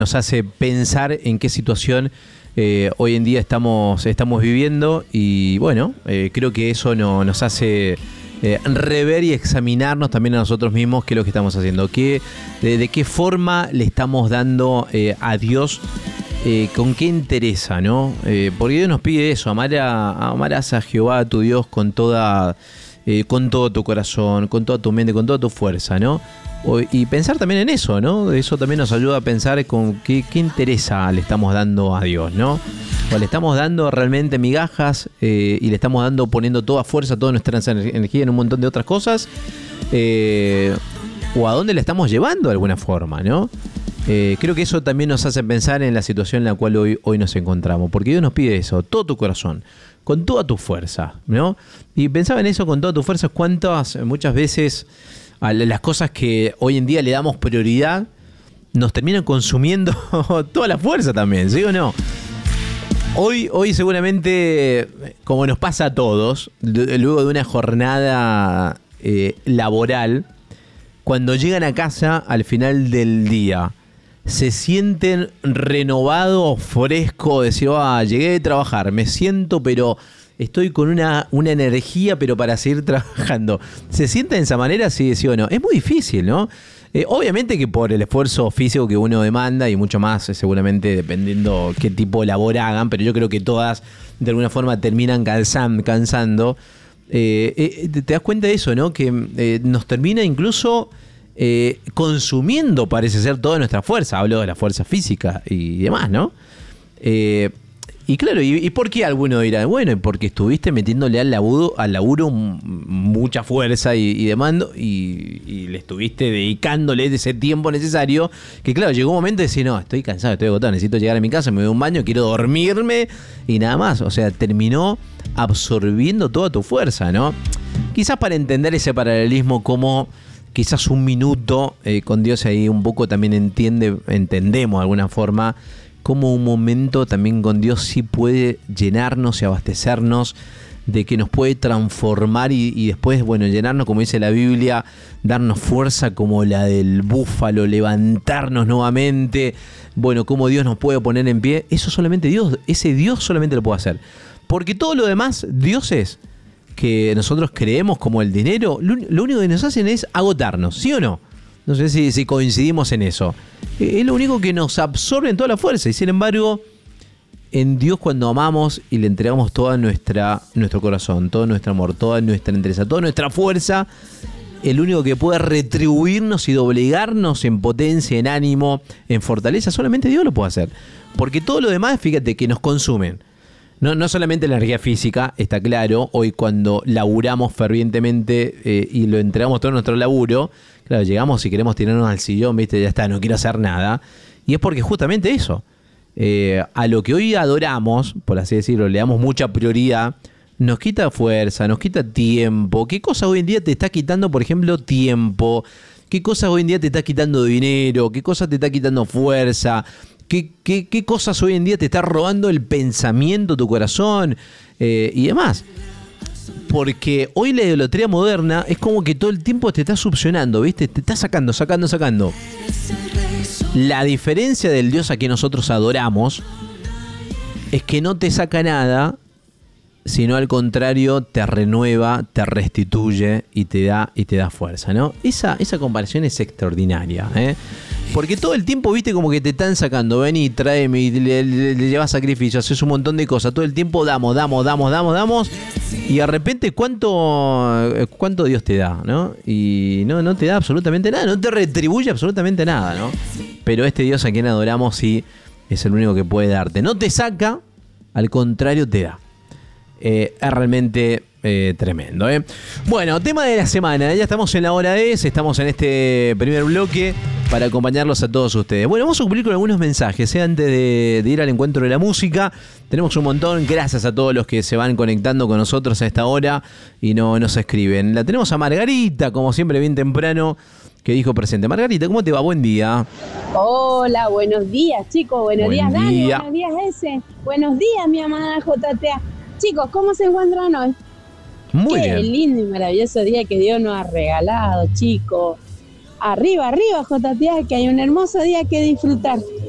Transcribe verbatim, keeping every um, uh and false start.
nos hace pensar en qué situación eh, hoy en día estamos, estamos viviendo y bueno, eh, creo que eso no, nos hace eh, rever y examinarnos también a nosotros mismos qué es lo que estamos haciendo, qué, de, de qué forma le estamos dando eh, a Dios, eh, con qué interesa, ¿no? Eh, porque Dios nos pide eso, amar a, amarás a Jehová tu Dios con toda, eh, con todo tu corazón, con toda tu mente, con toda tu fuerza, ¿no? Y pensar también en eso, ¿no? Eso también nos ayuda a pensar con qué, qué interesa le estamos dando a Dios, ¿no? O le estamos dando realmente migajas eh, y le estamos dando, poniendo toda fuerza, toda nuestra energía en un montón de otras cosas, eh, o a dónde le estamos llevando de alguna forma, ¿no? Eh, creo que eso también nos hace pensar en la situación en la cual hoy, hoy nos encontramos, porque Dios nos pide eso, todo tu corazón, con toda tu fuerza, ¿no? Y pensaba en eso, con toda tu fuerza, cuántas, muchas veces, a las cosas que hoy en día le damos prioridad nos terminan consumiendo toda la fuerza también, ¿sí o no? Hoy, hoy seguramente, como nos pasa a todos, luego de una jornada eh, laboral, cuando llegan a casa al final del día, se sienten renovados, frescos, decir, ah, llegué de trabajar, me siento pero... estoy con una, una energía, pero para seguir trabajando. ¿Se siente de esa manera? Sí, sí o no. Es muy difícil, ¿no? Eh, obviamente que por el esfuerzo físico que uno demanda y mucho más, eh, seguramente dependiendo qué tipo de labor hagan, pero yo creo que todas de alguna forma terminan cansan, cansando. Eh, eh, te, te das cuenta de eso, ¿no? Que eh, nos termina incluso eh, consumiendo, parece ser, toda nuestra fuerza. Hablo de la fuerza física y demás, ¿no? Eh... Y claro, ¿y, ¿y por qué alguno dirá? Bueno, porque estuviste metiéndole al laburo, al laburo mucha fuerza y, y demando y, y le estuviste dedicándole ese tiempo necesario, que claro, llegó un momento de decir, no, estoy cansado, estoy agotado, necesito llegar a mi casa, me doy un baño, quiero dormirme y nada más. O sea, terminó absorbiendo toda tu fuerza, ¿no? Quizás para entender ese paralelismo como quizás un minuto eh, con Dios ahí un poco también entiende, entendemos de alguna forma cómo un momento también con Dios sí puede llenarnos y abastecernos, de que nos puede transformar y, y después, bueno, llenarnos, como dice la Biblia, darnos fuerza como la del búfalo, levantarnos nuevamente, bueno, cómo Dios nos puede poner en pie. Eso solamente Dios, ese Dios solamente lo puede hacer. Porque todo lo demás, dioses que nosotros creemos como el dinero, lo, lo único que nos hacen es agotarnos, ¿sí o no? No sé si, si coincidimos en eso. Es lo único que nos absorbe en toda la fuerza. Y sin embargo, en Dios, cuando amamos y le entregamos toda nuestra, nuestro corazón, todo nuestro amor, toda nuestra entrega, toda nuestra fuerza, el único que puede retribuirnos y doblegarnos en potencia, en ánimo, en fortaleza, solamente Dios lo puede hacer. Porque todo lo demás, fíjate, que nos consumen. No, no solamente la energía física, está claro, hoy cuando laburamos fervientemente eh, y lo entregamos todo nuestro laburo, claro, llegamos y queremos tirarnos al sillón, viste, ya está, no quiero hacer nada. Y es porque justamente eso, eh, a lo que hoy adoramos, por así decirlo, le damos mucha prioridad, nos quita fuerza, nos quita tiempo. ¿Qué cosa hoy en día te está quitando, por ejemplo, tiempo? ¿Qué cosa hoy en día te está quitando dinero? ¿Qué cosa te está quitando fuerza? ¿Qué, qué, qué cosas hoy en día te está robando el pensamiento, tu corazón eh, y demás? Porque hoy la idolatría moderna es como que todo el tiempo te está succionando, ¿viste? Te está sacando, sacando, sacando. La diferencia del Dios a que nosotros adoramos es que no te saca nada, sino al contrario te renueva, te restituye y te da, y te da fuerza, ¿no? Esa, esa comparación es extraordinaria, ¿eh? Porque todo el tiempo, viste, como que te están sacando, vení, tráeme, y le, le, le llevas sacrificios, haces un montón de cosas, todo el tiempo damos, damos, damos, damos, damos, y de repente cuánto, cuánto Dios te da, ¿no? Y no, no te da absolutamente nada, no te retribuye absolutamente nada, ¿no? Pero este Dios a quien adoramos sí es el único que puede darte. No te saca, al contrario te da. Eh, es realmente eh, tremendo, ¿eh? Bueno, tema de la semana, ya estamos en la hora de ese, estamos en este primer bloque para acompañarlos a todos ustedes. Bueno, vamos a cumplir con algunos mensajes, ¿eh? Antes de, de ir al encuentro de la música. Tenemos un montón, gracias a todos los que se van conectando con nosotros a esta hora y no nos escriben. La tenemos a Margarita, como siempre, bien temprano, que dijo presente. Margarita, ¿cómo te va? Buen día. Hola, buenos días, chicos. Buenos Buen días, Dani. día. Buenos días, ese. Buenos días, mi amada J T A. Chicos, ¿cómo se encuentran hoy? Muy Qué bien. lindo y maravilloso día que Dios nos ha regalado, chicos. Arriba, arriba, J T A, que hay un hermoso día que disfrutar.